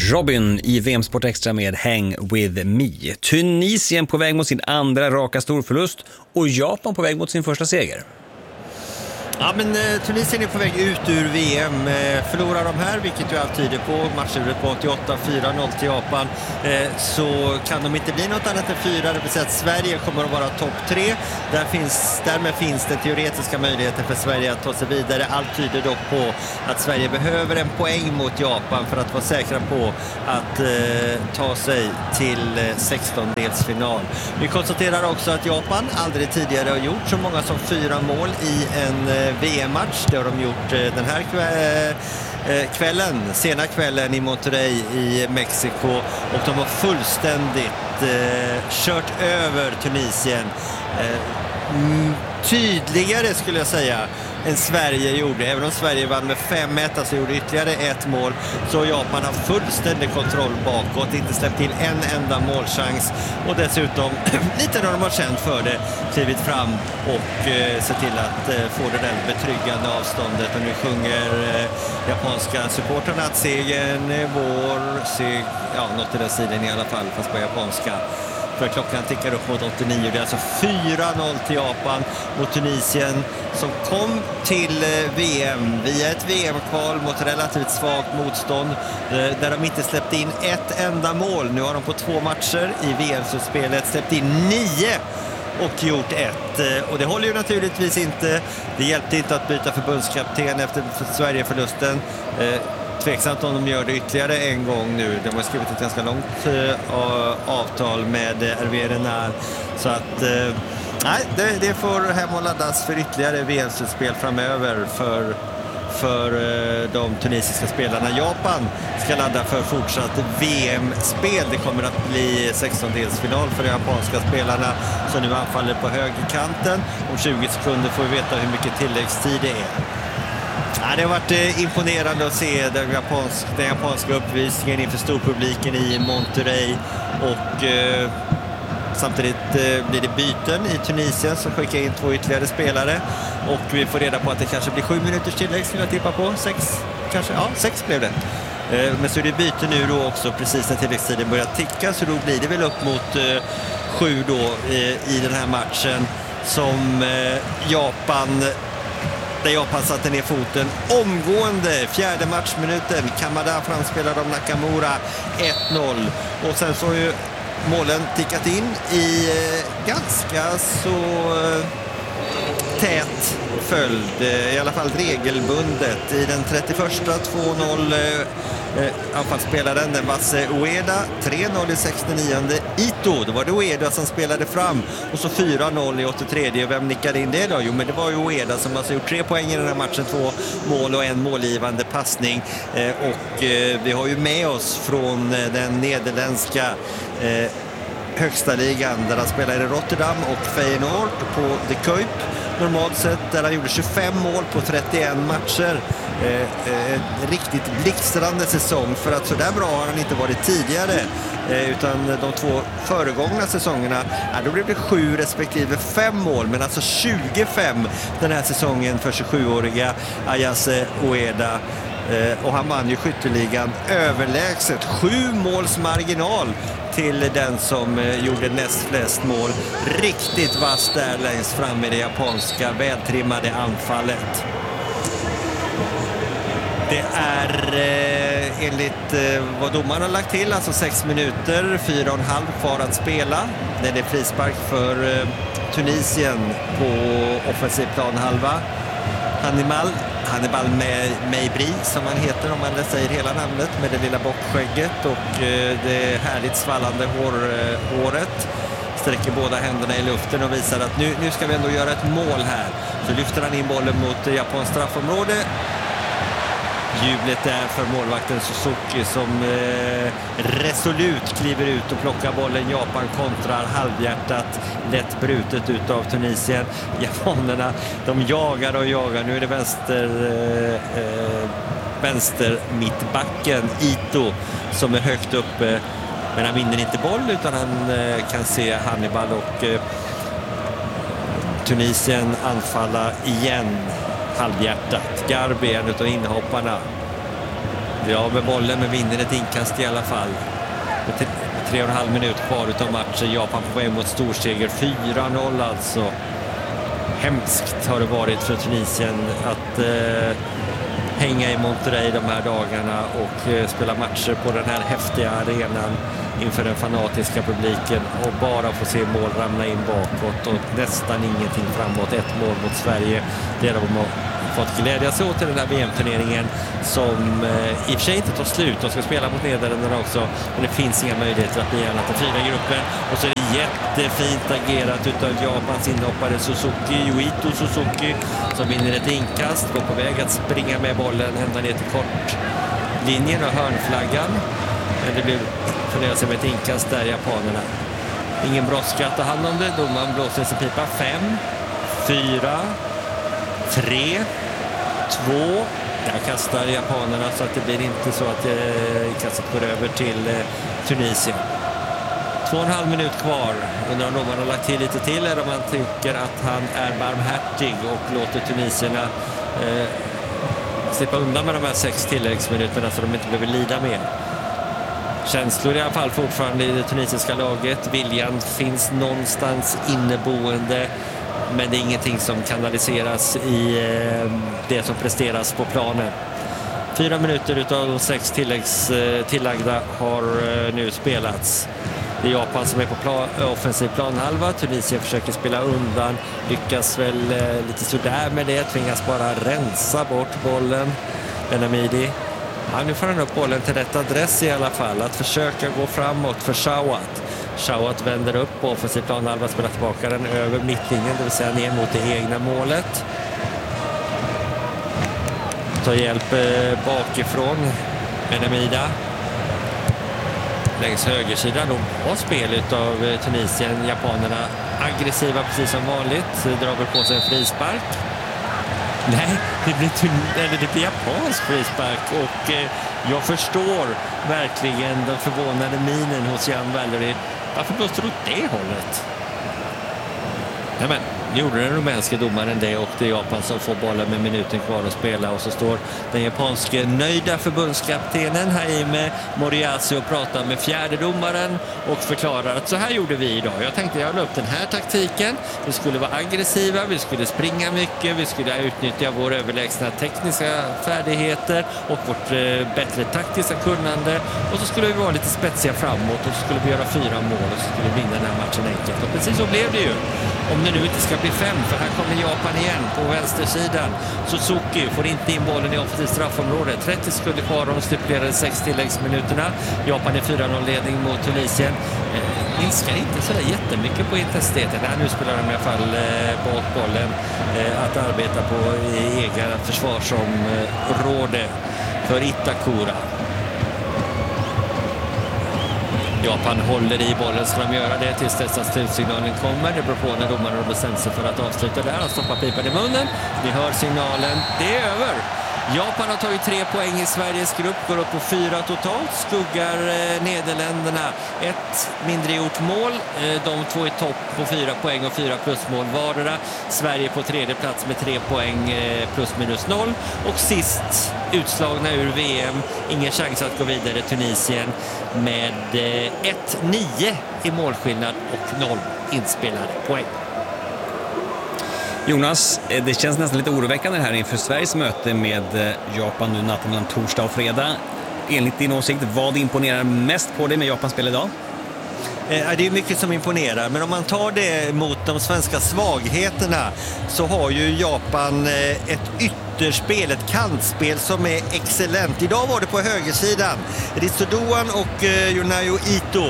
Robin i VM Sport Extra med Hang With Me. Tunisien på väg mot sin andra raka storförlust och Japan på väg mot sin första seger. Ja, men Tunisien är på väg ut ur VM. Förlorar de här, vilket ju allt tyder på, matchuret på 88, 4-0 till Japan, så kan de inte bli något annat än 4. Det vill säga att Sverige kommer att vara topp 3. Därmed finns det teoretiska möjligheter för Sverige att ta sig vidare. Allt tyder dock på att Sverige behöver en poäng mot Japan för att vara säkra på att ta sig till 16-delsfinal. Vi konstaterar också att Japan aldrig tidigare har gjort så många som 4 mål i en VM-match. Det har de gjort den här sena kvällen i Monterrey i Mexiko, och de har fullständigt kört över Tunisien. Tydligare skulle jag säga än Sverige gjorde. Även om Sverige vann med 5-1, alltså gjorde ytterligare ett mål, så Japan har fullständig kontroll bakåt, inte släppt till en enda målchans, och dessutom lite när de har känt för det klivit fram och se till att få det där betryggande avståndet. Och nu sjunger japanska supporterna att segern är vår, något i den stilen i alla fall, fast på japanska. För klockan tickar upp mot 89. Det är alltså 4-0 till Japan mot Tunisien, som kom till VM via ett VM-kval mot relativt svagt motstånd, där de inte släppte in ett enda mål. Nu har de på 2 matcher i VM-slutspelet släppt in 9 och gjort 1. Och det håller ju naturligtvis inte. Det hjälpte inte att byta förbundskapten efter Sverige-förlusten. Tveksamt om de gör det ytterligare en gång nu. De har skrivit ett ganska långt avtal med Hervé Renard. Så att det får hem och laddas för ytterligare VM-slutspel framöver för de tunisiska spelarna. Japan ska ladda för fortsatt VM-spel. Det kommer att bli 16-delsfinal för de japanska spelarna som nu anfaller på högerkanten. Om 20 sekunder får vi veta hur mycket tilläggstid det är. Ja, det har varit imponerande att se den japanska uppvisningen inför storpubliken i Monterrey, och samtidigt blir det byten i Tunisien som skickar in 2 ytterligare spelare, och vi får reda på att det kanske blir 7 minuters tillägg, skulle jag tippa på. 6 kanske, 6 blev det. Men så är det byte nu då också precis när tilläggstiden börjar ticka, så då blir det väl upp mot 7 då i den här matchen som där Japan satte ner foten omgående. 4:e matchminuten, Kamada framspelade av Nakamura, 1-0. Och sen så har ju målen tickat in i ganska så tät följd, i alla fall regelbundet. I den 31:a 2-0 anfallsspelaren, den Vasse Ueda, 3-0 i 69:e Ito, då var det Ueda som spelade fram, och så 4-0 i 83:e. Vem nickade in det då? Jo, men det var ju Ueda som alltså gjort 3 poäng i den här matchen, 2 mål och 1 målgivande passning. Och vi har ju med oss från den nederländska högsta ligan, där han spelar i Rotterdam och Feyenoord på The Kuip normalt sett, där han gjorde 25 mål på 31 matcher. En riktigt blixtrande säsong, för att så där bra har han inte varit tidigare, utan de 2 föregångna säsongerna, då blev det 7 respektive 5 mål, men alltså 25 den här säsongen för 27-åriga Ayase Ueda. Och han vann ju skytteligan överlägset, 7 måls marginal till den som gjorde näst flest mål. Riktigt vass där längst fram i det japanska vältrimmade anfallet. Det är enligt vad domaren har lagt till, alltså 6 minuter, 4,5 kvar att spela. Det är frispark för Tunisien på offensiv planhalva. Hannibal Mejbri, som han heter om man säger hela namnet, med det lilla bockskägget och det härligt svallande håret. Sträcker båda händerna i luften och visar att nu ska vi ändå göra ett mål här. Så lyfter han in bollen mot Japans straffområde. Jublet där för målvakten Suzuki, som resolut kliver ut och plockar bollen. Japan kontrar halvhjärtat, lätt brutet utav Tunisien. Japanerna, de jagar och jagar. Nu är det vänster mittbacken Ito som är högt uppe, men han vinner inte boll, utan han kan se Hannibal och Tunisien anfalla igen halvhjärtat. Garbi, en av inhopparna, Ja, med bollen, men vinner ett inkast i alla fall. Med 3,5 minut kvar utav matchen. Japan på väg mot storseger. 4-0 alltså. Hemskt har det varit för Tunisien att hänga i Monterrey de här dagarna och spela matcher på den här häftiga arenan inför den fanatiska publiken och bara få se mål ramla in bakåt och nästan ingenting framåt. Ett mål mot Sverige. Det är de har fått glädja sig åt i den här VM-turneringen som i och för sig inte tar slut. De ska spela mot Nederländerna också, men det finns inga möjligheter att bli en av 4 grupper. Och så är det jättefint agerat utav Japans inhoppare Yuito Suzuki som vinner ett inkast, går på väg att springa med bollen ända ner till kortlinjen och hörnflaggan. Men det blir fördelat sig med ett inkast där, japanerna. Ingen brådska att ta hand om det. Domaren blåser sin pipa. 5, 4, 3, 2. Där kastar japanerna så att det blir inte så att kastet går över till Tunisien. 2,5 minut kvar. Undrar om domaren har lagt till lite till eller om man tycker att han är barmhärtig och låter tunisierna slippa undan med de här 6 tilläggsminuterna så de inte behöver lida mer. Känslor i alla fall fortfarande i det tunisiska laget. Viljan finns någonstans inneboende, men det är ingenting som kanaliseras i det som presteras på planen. 4 minuter utav de 6 tillagda har nu spelats. Det är Japan som är på offensiv planhalva. Tunisien försöker spela undan. Lyckas väl lite sådär med det. Tvingas bara rensa bort bollen. Benamidi. Ja, nu får han upp bollen till rätt adress i alla fall. Att försöka gå framåt för Shawat. Shawat vänder upp på offensiv planhalva, spelar tillbaka den över mittlinjen, det vill säga ner mot det egna målet. Tar hjälp bakifrån. Benamida. Längs högersidan och har spel av Tunisien. Japanerna aggressiva precis som vanligt. Drar väl på sig en frispark. Nej, det blir japansk frispark och jag förstår verkligen den förvånade minen hos Jan Valery. Varför blåste du åt det hållet? Nej, men gjorde den rumänska domaren det och det är Japan som får bollen med minuten kvar att spela och så står den japanske nöjda förbundskaptenen Jaime Moriyasu och pratar med fjärde domaren och förklarar att så här gjorde vi idag. Jag tänkte jag la upp den här taktiken. Vi skulle vara aggressiva, vi skulle springa mycket, vi skulle utnyttja våra överlägsna tekniska färdigheter och vårt bättre taktiska kunnande och så skulle vi vara lite spetsiga framåt och så skulle vi göra 4 mål och så skulle vi vinna den här matchen enkelt. Och precis så blev det ju. Om det nu inte ska bli 5, för här kommer Japan igen på vänstersidan. Suzuki får inte in bollen i offensivt straffområde. 30 sekunder kvar om de stipulerade 6 tilläggsminuterna. Japan är 4-0-ledning mot Tunisien. Minskar inte så jättemycket på intensiteten. Nu spelar de i alla fall bort bollen att arbeta på egen försvarsområde för Itakura. Japan håller i bollen, ska de göra det tills dess att slutsignalen kommer. Det beror på när domaren har bestämt sig för att avsluta där. Han stoppar pipan i munnen. Ni hör signalen. Det är över. Japan har tagit 3 poäng i Sveriges grupp, går upp på 4 totalt, skuggar Nederländerna. 1 mindre gjort mål. De 2 är topp på 4 poäng och 4 plusmål vardera. Sverige på 3:e plats med 3 poäng plus minus 0. Och sist utslagna ur VM, ingen chans att gå vidare, Tunisien med 1-9 i målskillnad och 0 inspelade poäng. Jonas, det känns nästan lite oroväckande här inför Sveriges möte med Japan nu natten mellan torsdag och fredag. Enligt din åsikt, vad imponerar mest på dig med Japans spel idag? Det är mycket som imponerar, men om man tar det mot de svenska svagheterna så har ju Japan ett ytterspel, ett kantspel som är excellent. Idag var det på högersidan. Ritsu Doan och Yunayo Ito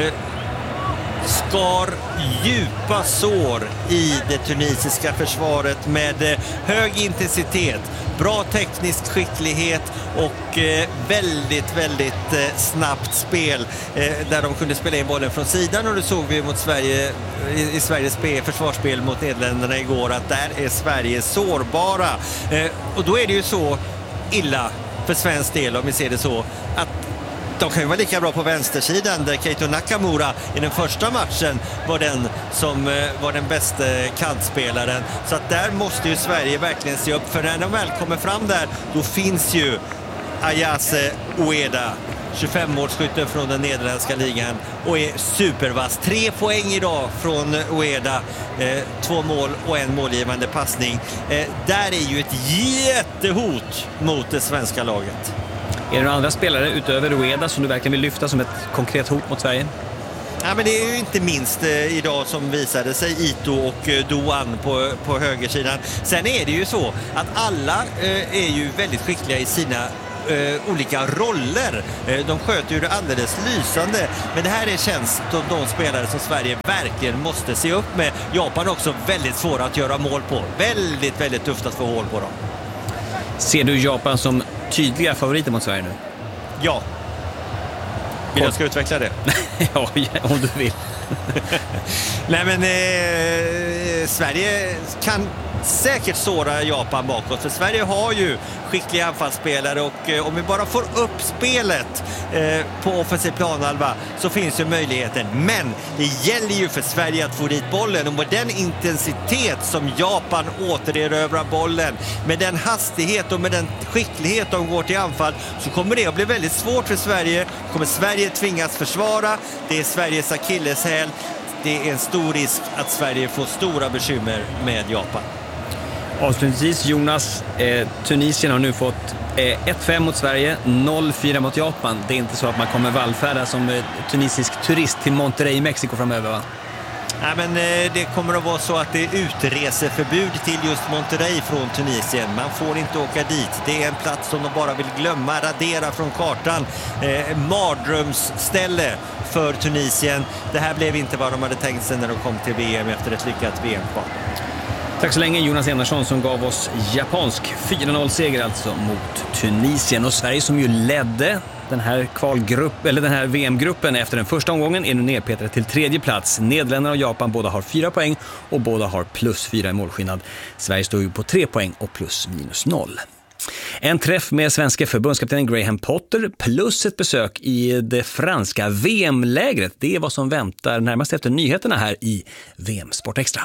skar djupa sår i det tunisiska försvaret med hög intensitet, bra teknisk skicklighet och väldigt snabbt spel där de kunde spela in bollen från sidan, och det såg vi mot Sverige i Sveriges försvarsspel mot Nederländerna igår att där är Sverige sårbara, och då är det ju så illa för svensk del, om vi ser det så, att de kan ju vara lika bra på vänstersidan där Keito Nakamura i den första matchen var den som var den bästa kantspelaren. Så att där måste ju Sverige verkligen se upp, för när de väl kommer fram där, då finns ju Ayase Ueda, 25-målsskytten från den nederländska ligan och är supervass. 3 poäng idag från Ueda, 2 mål och en målgivande passning. Där är ju ett jättehot mot det svenska laget. Är det några andra spelare utöver Ueda som du verkligen vill lyfta som ett konkret hot mot Sverige? Ja, men det är ju inte minst idag som visade sig Ito och Doan på högersidan. Sen är det ju så att alla är ju väldigt skickliga i sina olika roller. De sköter ju det alldeles lysande. Men det här känns som de spelare som Sverige verkligen måste se upp med. Japan också väldigt svåra att göra mål på. Väldigt, väldigt tufft att få hål på dem. Ser du Japan som tydliga favoriter mot Sverige nu? Ja. Vill jag ska utveckla det? Ja, om du vill. Nej, men Sverige kan säkert såra Japan bakåt. För Sverige har ju skickliga anfallsspelare och om vi bara får upp spelet på offensiv planhalva så finns ju möjligheten. Men det gäller ju för Sverige att få dit bollen och med den intensitet som Japan återerövrar bollen, med den hastighet och med den skicklighet de går till anfall, så kommer det att bli väldigt svårt för Sverige. Kommer Sverige tvingas försvara. Det är Sveriges akilleshäl. Det är en stor risk att Sverige får stora bekymmer med Japan. Avslutningsvis, Jonas, Tunisien har nu fått 1-5 mot Sverige, 0-4 mot Japan. Det är inte så att man kommer vallfärda som tunisisk turist till Monterrey i Mexiko framöver, va? Nej, men det kommer att vara så att det är utreseförbud till just Monterrey från Tunisien. Man får inte åka dit. Det är en plats som de bara vill glömma, radera från kartan. Mardrömsställe för Tunisien. Det här blev inte vad de hade tänkt sig när de kom till VM efter ett lyckat VM-kval. Tack så länge, Jonas Enarsson, som gav oss japansk 4-0-seger alltså mot Tunisien. Och Sverige, som ju ledde den här VM-gruppen efter den första omgången, är nu nedpetade till 3:e plats. Nederländerna och Japan båda har 4 poäng och båda har +4 i målskillnad. Sverige står ju på 3 poäng och +-0. En träff med svenska förbundskaptenen Graham Potter plus ett besök i det franska VM-lägret. Det är vad som väntar närmast efter nyheterna här i VM Sport Extra.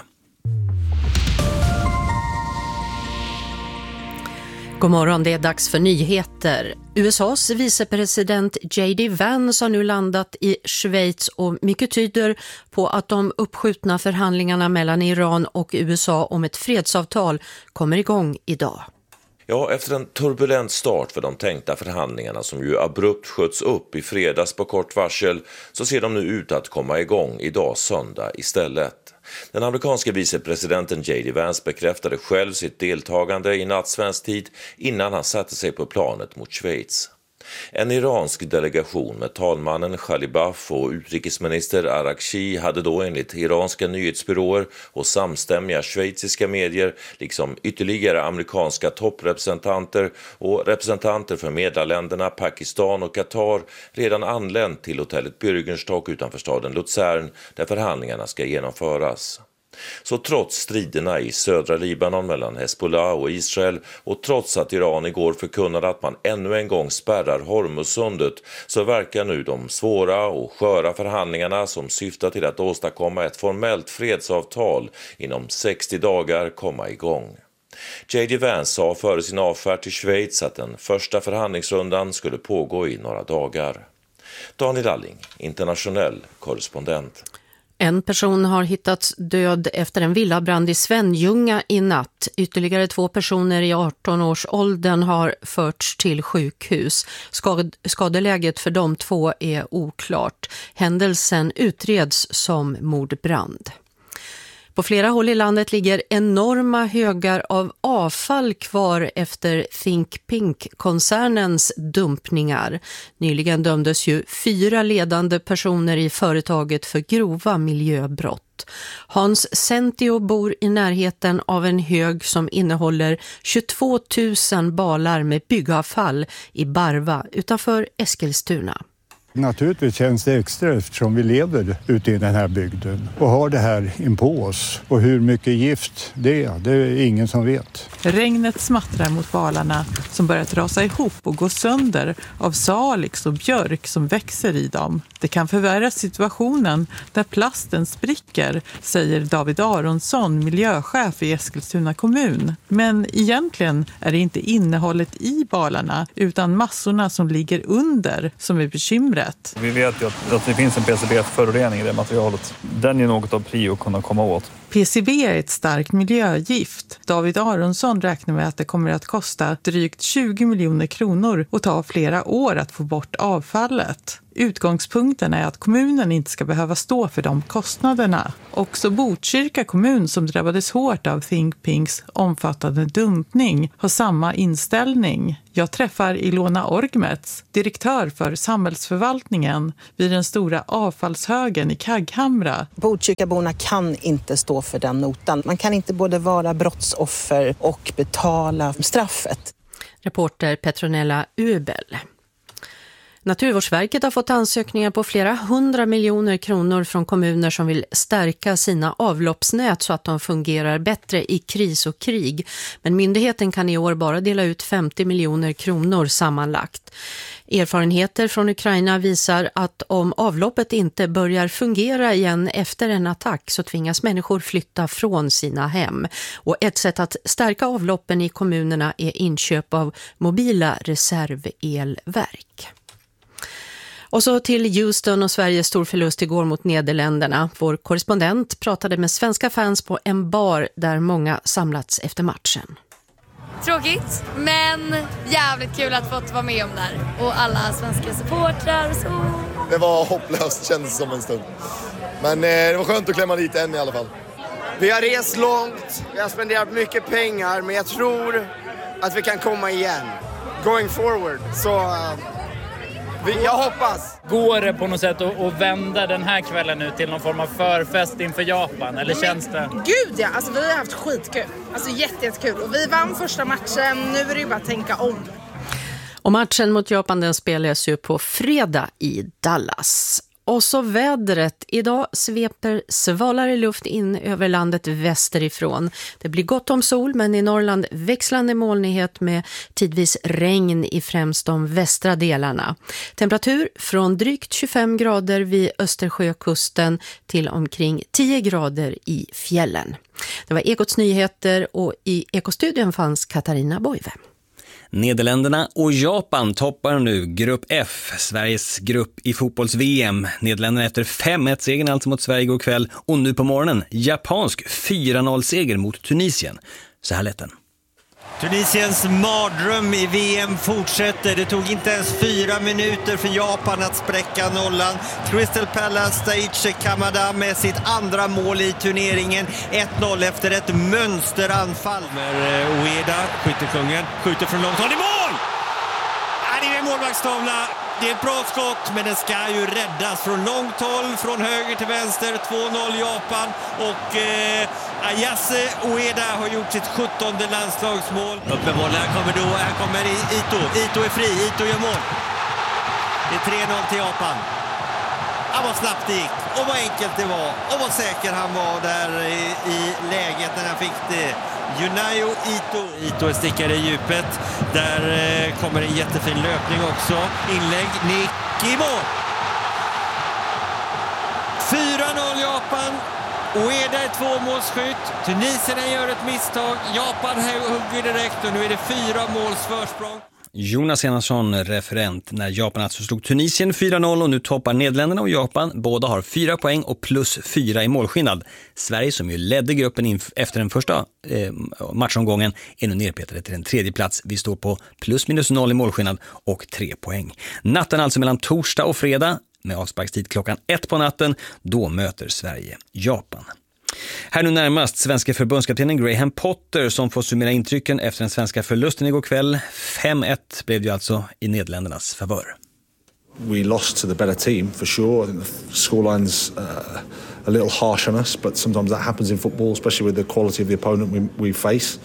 God morgon, det är dags för nyheter. USAs vicepresident J.D. Vance har nu landat i Schweiz och mycket tyder på att de uppskjutna förhandlingarna mellan Iran och USA om ett fredsavtal kommer igång idag. Ja, efter en turbulent start för de tänkta förhandlingarna som ju abrupt sköts upp i fredags på kort varsel, så ser de nu ut att komma igång idag söndag istället. Den amerikanska vicepresidenten J.D. Vance bekräftade själv sitt deltagande i natt svensk tid innan han satte sig på planet mot Schweiz. En iransk delegation med talmannen Ghalibaf och utrikesminister Arakchi hade då enligt iranska nyhetsbyråer och samstämmiga schweiziska medier, liksom ytterligare amerikanska topprepresentanter och representanter för medlarländerna Pakistan och Qatar, redan anlänt till hotellet Bürgenstock utanför staden Luzern där förhandlingarna ska genomföras. Så trots striderna i södra Libanon mellan Hezbollah och Israel och trots att Iran igår förkunnade att man ännu en gång spärrar Hormuzsundet, så verkar nu de svåra och sköra förhandlingarna som syftar till att åstadkomma ett formellt fredsavtal inom 60 dagar komma igång. J.D. Vance sa före sin avfärd till Schweiz att den första förhandlingsrundan skulle pågå i några dagar. Daniel Alling, internationell korrespondent. En person har hittats död efter en villabrand i Svenljunga i natt. Ytterligare 2 personer i 18-årsåldern har förts till sjukhus. Skadeläget för de 2 är oklart. Händelsen utreds som mordbrand. På flera håll i landet ligger enorma högar av avfall kvar efter Think Pink-koncernens dumpningar. Nyligen dömdes ju 4 ledande personer i företaget för grova miljöbrott. Hans Sentio bor i närheten av en hög som innehåller 22 000 balar med byggavfall i Barva utanför Eskilstuna. Naturligtvis känns det extra eftersom vi lever ute i den här bygden och har det här inpå oss. Och hur mycket gift det är ingen som vet. Regnet smattrar mot balarna som börjat rasa ihop och gå sönder av salix och björk som växer i dem. Det kan förvärra situationen där plasten spricker, säger David Aronsson, miljöchef i Eskilstuna kommun. Men egentligen är det inte innehållet i balarna utan massorna som ligger under som är bekymret. Vi vet ju att det finns en PCB-förorening i det materialet. Den är något av prio att kunna komma åt. PCB är ett starkt miljögift. David Aronsson räknar med att det kommer att kosta drygt 20 miljoner kronor och ta flera år att få bort avfallet. Utgångspunkten är att kommunen inte ska behöva stå för de kostnaderna. Också Botkyrka kommun, som drabbades hårt av Think Pinks omfattande dumpning, har samma inställning. Jag träffar Ilona Orgmets, direktör för samhällsförvaltningen vid den stora avfallshögen i Kagghamra. Botkyrkaborna kan inte stå för den notan. Man kan inte både vara brottsoffer och betala straffet. Reporter Petronella Ubel. Naturvårdsverket har fått ansökningar på flera 100 miljoner kronor från kommuner som vill stärka sina avloppsnät så att de fungerar bättre i kris och krig. Men myndigheten kan i år bara dela ut 50 miljoner kronor sammanlagt. Erfarenheter från Ukraina visar att om avloppet inte börjar fungera igen efter en attack så tvingas människor flytta från sina hem. Och ett sätt att stärka avloppen i kommunerna är inköp av mobila reservelverk. Och så till Houston och Sveriges storförlust igår mot Nederländerna. Vår korrespondent pratade med svenska fans på en bar där många samlats efter matchen. Tråkigt, men jävligt kul att få vara med om det här. Och alla svenska supportrar och så. Det var hopplöst, kändes som en stund. Men det var skönt att klämma dit en i alla fall. Vi har rest långt, vi har spenderat mycket pengar, men jag tror att vi kan komma igen. Going forward, så... jag hoppas. Går det på något sätt att vända den här kvällen nu till någon form av förfest inför Japan? Eller känns det? Gud ja, alltså vi har haft skitkul. Alltså jättekul. Och vi vann första matchen, nu är det ju bara att tänka om. Och matchen mot Japan den spelas ju på fredag i Dallas. Och så vädret. Idag sveper svalare luft in över landet västerifrån. Det blir gott om sol, men i Norrland växlande molnighet med tidvis regn i främst de västra delarna. Temperatur från drygt 25 grader vid Östersjökusten till omkring 10 grader i fjällen. Det var Ekots nyheter och i Ekostudion fanns Katarina Boive. Nederländerna och Japan toppar nu Grupp F, Sveriges grupp i fotbolls-VM. Nederländerna efter 5-1-segern alltså mot Sverige igår kväll och nu på morgonen japansk 4-0-seger mot Tunisien. Så här lät den. Tunisiens mardröm i VM fortsätter. Det tog inte ens 4 minuter för Japan att spräcka nollan. Crystal Palace Daichi Kamada med sitt andra mål i turneringen. 1-0 efter ett mönsteranfall. Ueda, skyttekungen, skjuter från långt håll i mål! Det är en målvaktstavla. Det är ett bra skott, men den ska ju räddas från långt håll, från höger till vänster. 2-0 Japan och Ayase Ueda har gjort sitt 17:e landslagsmål. Uppenbarligen, här kommer Ito. Ito är fri, Ito gör mål. Det är 3-0 till Japan. Vad snabbt det gick och vad enkelt det var och vad säker han var där i läget när han fick det. Junayo Ito stickar i djupet. Där kommer en jättefin löpning också. Inlägg, nick i mål. 4-0 Japan. Ueda är 2-målsskytt. Tunisierna gör ett misstag. Japan hugger direkt och nu är det 4 måls försprång. Jonas Enarsson, referent, när Japan alltså slog Tunisien 4-0 och nu toppar Nederländerna och Japan. Båda har 4 poäng och plus 4 i målskillnad. Sverige, som ju ledde gruppen efter den första matchomgången, är nu nerpetade till den 3:e plats. Vi står på plus minus 0 i målskillnad och 3 poäng. Natten alltså mellan torsdag och fredag med avsparkstid klockan 1 på natten. Då möter Sverige Japan. Här nu närmast svenska förbundskaptenen Graham Potter som får summera intrycken efter den svenska förlusten igår kväll. 5-1 blev det alltså i Nederländernas favör. We lost to the better team for sure. I think the scoreline's a little harsh on us, but sometimes that happens in football, especially with the quality of the opponent we face.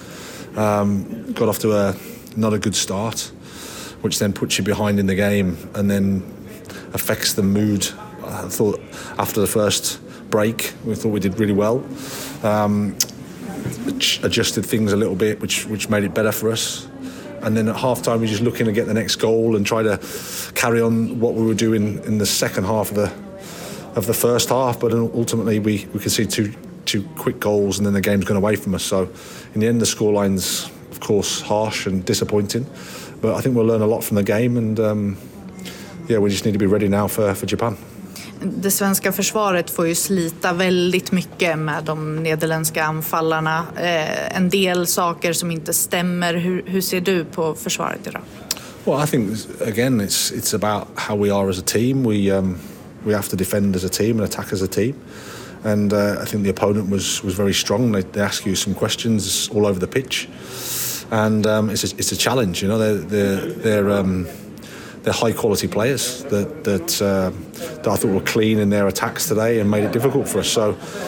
Got off to not a good start, which then puts you behind in the game, and then affects the mood. I thought after the first break, we thought we did really well. Adjusted things a little bit, which made it better for us. And then at half-time, we're just looking to get the next goal and try to carry on what we were doing in the second half of the first half. But ultimately, we could see two quick goals, and then the game's gone away from us. So in the end, the scoreline's, of course, harsh and disappointing. But I think we'll learn a lot from the game, and we just need to be ready now for Japan. Det svenska försvaret får ju slita väldigt mycket med de nederländska anfallarna. En del saker som inte stämmer. Hur ser du på försvaret idag? Well, I think again it's about how we are as a team. We have to defend as a team and attack as a team. And I think the opponent was very strong. They ask you some questions all over the pitch, and it's a challenge. You know, they're high quality players that I thought were clean in their attacks today and made it difficult for us. So